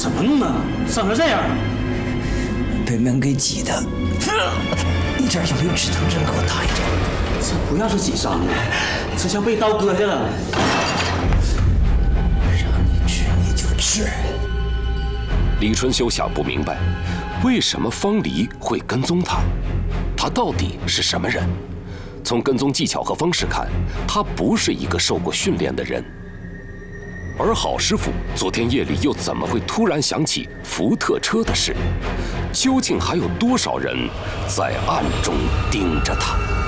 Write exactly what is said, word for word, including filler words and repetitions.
怎么弄的？伤成这样？ 被门给挤的。你这儿有没有止疼针？给我打一针。 这不要是挤伤了，这像被刀割下了。 让你治你就治。 李春秋想不明白，为什么方离会跟踪他？他到底是什么人？从跟踪技巧和方式看，他不是一个受过训练的人。而郝师傅昨天夜里又怎么会突然想起福特车的事？究竟还有多少人在暗中盯着他？